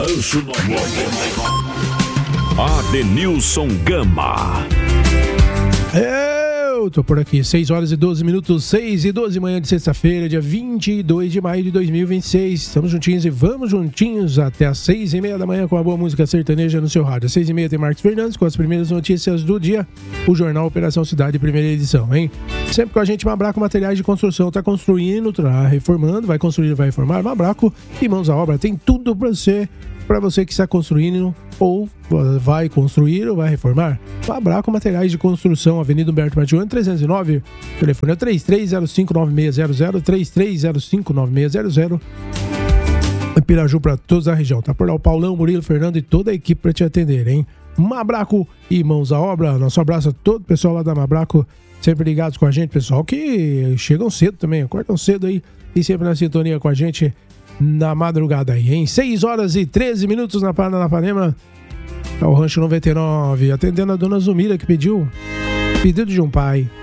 Balanço Adenilson Gama. Eu tô por aqui, 6 horas e 12 minutos, 6 e 12 manhã de sexta-feira, dia 22 de maio de 2026. Estamos juntinhos e vamos juntinhos até as 6h30 da manhã com a boa música sertaneja no seu rádio. Às 6h30 tem Marcos Fernandes com as primeiras notícias do dia, o Jornal Operação Cidade, primeira edição, hein? Sempre com a gente, Mabraco Materiais de Construção. Tá construindo, tá reformando, vai construir, vai reformar. Mabraco e mãos à obra, tem tudo pra você que está construindo ou vai construir ou vai reformar. Mabraco Materiais de Construção, Avenida Humberto Martione, 309. O telefone é 33059600, 33059600. Em Piraju para toda a região. Tá por lá o Paulão, Murilo, Fernando e toda a equipe para te atender, hein? Mabraco e mãos à obra. Nosso abraço a todo o pessoal lá da Mabraco, sempre ligados com a gente, pessoal que chegam cedo também, acordam cedo aí e sempre na sintonia com a gente na madrugada aí, hein? 6 horas e 13 minutos na Paranapanema. É o Rancho 99, atendendo a dona Zumira, que pedido de um pai.